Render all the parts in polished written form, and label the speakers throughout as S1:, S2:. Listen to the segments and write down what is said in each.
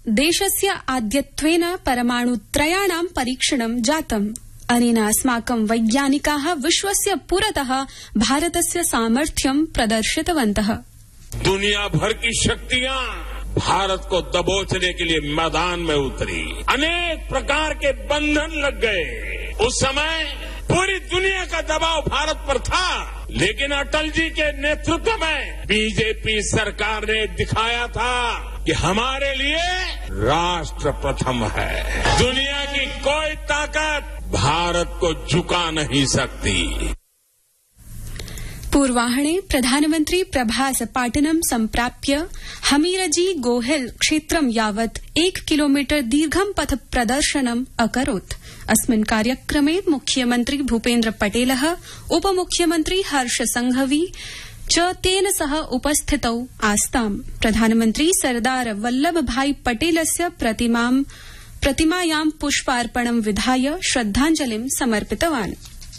S1: देशस्य आद्यत्वेन परमाणुत्रयाणां परीक्षणं जातम्। अनेन अस्माकं वैज्ञानिकाः विश्वस्य पुरतः भारतस्य सामर्थ्यं प्रदर्शितवन्तः।
S2: दुनिया भर की शक्तियां भारत को दबोचने के लिए मैदान में उतरी। अनेक प्रकार के बंधन लग गए। उस समय पूरी दुनिया का दबाव भारत पर था, लेकिन अटल जी के नेतृत्व में बीजेपी सरकार ने दिखाया था कि हमारे लिए राष्ट्र प्रथम है। दुनिया की कोई ताकत भारत को झुका नहीं सकती।
S1: पूर्वाह्ने प्रधानमन्त्री प्रभास पाटनं सम्प्राप्य हमीरजी गोहिल क्षेत्रं यावत् 1 किलोमीटर दीर्घं पथ प्रदर्शनम् अकरोत्। अस्मिन् कार्यक्रमे मुख्यमन्त्री भूपेन्द्र पटेलः, उपमुख्यमन्त्री हर्ष संघवी च तेन सह उपस्थितौ आस्ताम्। प्रधानमन्त्री सरदार वल्लभभाई पटेलस्य प्रतिमायां पुष्पार्पणं विधाय श्रद्धाञ्जलिं समर्पितवान्।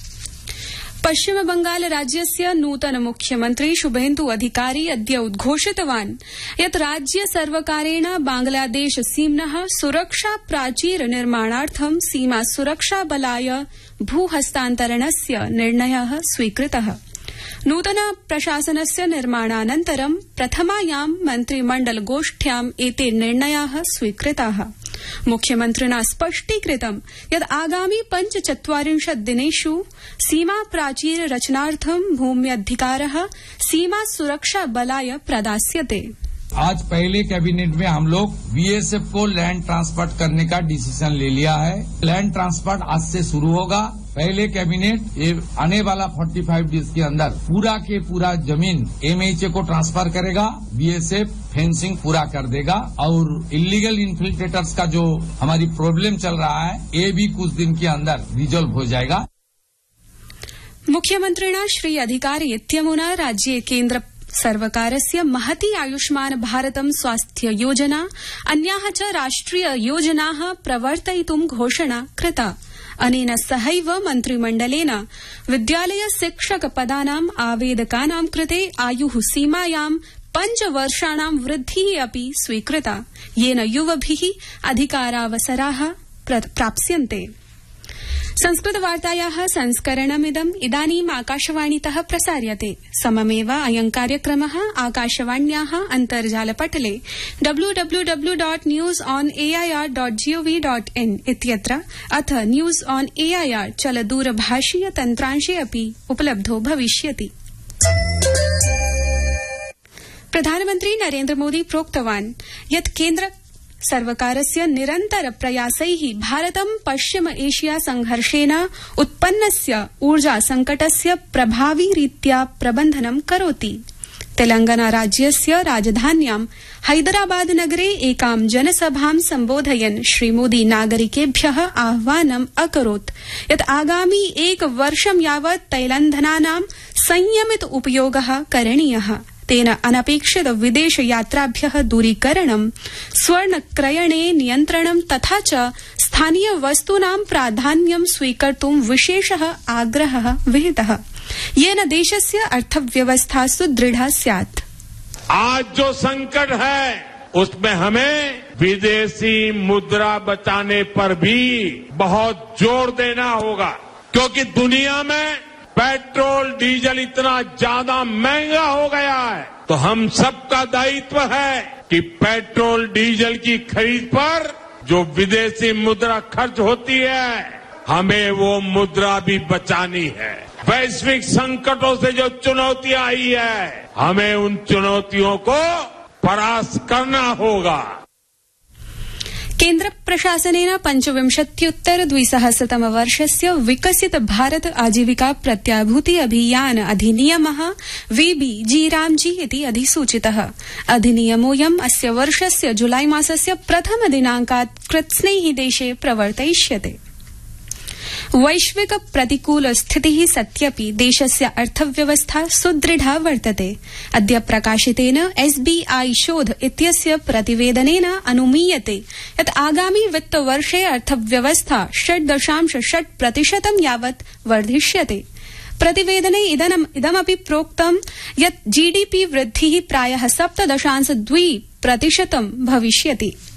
S1: पश्चिम बंगाल राज्यस्य नूतन मुख्यमन्त्री शुभेन्दु अधिकारी अद्य उद्घोषितवान् यत् राज्य सर्वकारेण बांग्लादेश सीम्नः सुरक्षा प्राचीर निर्माणार्थं सीमा सुरक्षा बलाय भू हस्तान्तरणस्य निर्णयः स्वीकृतः। नूतन प्रशासनस्य निर्माणानन्तरं प्रथमायां मन्त्रिमण्डल गोष्ठ्याम् एते निर्णयाः स्वीकृताः। मुख्यमन्त्रिणा स्पष्टीकृतं यत् आगामि 45 दिनेषु सीमा प्राचीर रचनार्थं भूम्यधिकारः सीमा सुरक्षा बलाय प्रदास्यते।
S3: आज पहले कैबिनेट में हम लोग बीएसएफ को लैंड ट्रांसफर करने का डिसीजन ले लिया है। लैंड ट्रांसफर आज से शुरू होगा। पहले कैबिनेट ये आने वाला 45 डेज के अंदर पूरा के पूरा जमीन एमएचए को ट्रांसफर करेगा। बीएसएफ फेंसिंग पूरा कर देगा और इलीगल इन्फिल्ट्रेटर्स का जो हमारी प्रॉब्लम चल रहा है ये भी कुछ दिन के अंदर रिजॉल्व हो जाएगा।
S1: मुख्यमन्त्रिणा श्री अधिकारी इत्यमुना राज्ये केन्द्र सर्वकारस्य महती आयुष्मान भारतं स्वास्थ्य योजना अन्याः च राष्ट्रिय योजनाः प्रवर्तयितुं घोषणा कृता। अनेन सहैव मन्त्रिमण्डलेन विद्यालय शिक्षक पदानाम् आवेदकानां कृते आयुः सीमायां 5 वर्षाणां वृद्धिः अपि स्वीकृता, येन युवभिः अधिकारावसराः प्राप्स्यन्ते। संस्कृतवार्तायाः संस्करणमिदम् इदानीम् आकाशवाणीतः प्रसार्यते। सममेव अयं कार्यक्रमः आकाशवाण्याः अन्तर्जालपटले www.newsonair.gov.in इत्यत्र अथ न्यूज ऑन एआईआर चलदूरभाषीय तन्त्रांशे अपि उपलब्धो भविष्यति। प्रधानमन्त्री नरेन्द्र मोदी प्रोक्तवान् यत् केन्द्र सर्वकारस्य निरन्तर प्रयासैः भारतं पश्चिम एशिया संघर्षेण उत्पन्नस्य ऊर्जा संकटस्य प्रभावी रीत्या प्रबन्धनं करोति। तेलंगाना राज्यस्य राजधान्यां हैदराबाद नगरे एकां जनसभां सम्बोधयन् श्रीमोदी नागरिकेभ्यः आह्वानम् अकरोत् यत् आगामि 1 वर्षं यावत् तैलन्धनानां संयमित उपयोगः करणीयः। तेन अनपेक्षित विदेश यात्राभ्यः दूरीकरणं, स्वर्ण क्रयणे नियन्त्रणं तथा च स्थानीय वस्तूनां प्राधान्यं स्वीकर्तुं विशेषः आग्रहः विहितः, येन देशस्य अर्थव्यवस्था सुदृढ़ा स्यात्।
S2: आज जो संकट है उसमें हमें विदेशी मुद्रा बचाने पर भी बहुत जोर देना होगा, क्योंकि दुनिया में पेट्रोल डीजल इतना ज्यादा महंगा हो गया है। तो हम सबका दायित्व है कि पेट्रोल डीजल की खरीद पर जो विदेशी मुद्रा खर्च होती है हमें वो मुद्रा भी बचानी है। वैश्विक संकटों से जो चुनौतियां आई है हमें उन चुनौतियों को परास्त करना होगा।
S1: केन्द्र प्रशासनेन 25-द्विसहस्रतम वर्षस्य विकसित भारत आजीविका प्रत्याभूति अभियान अधिनियमः VBG रामजी इति अधिसूचितः। अधिनियमोऽयम् अस्य वर्षस्य जुलाई मासस्य प्रथम दिनांकात् कृत्स्नैः देशे प्रवर्तयिष्यते। वैश्विक प्रतिकूल स्थितिः सत्यपि देशस्य अर्थव्यवस्था सुदृढा वर्तते। अद्य प्रकाशितेन SBI शोध इत्यस्य प्रतिवेदनेन अनुमीयते यत् आगामि वित्तवर्षे अर्थव्यवस्था 6.6% यावत् वर्धिष्यते। प्रतिवेदने इदमपि प्रोक्तं यत् GDP वृद्धिः प्रायः 7.2% भविष्यति।